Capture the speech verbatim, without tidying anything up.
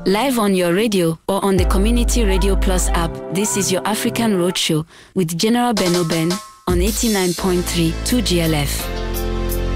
Live on your radio or on the Community Radio Plus app, this is your African Roadshow with General Beno Ben on eighty-nine point three two G L F.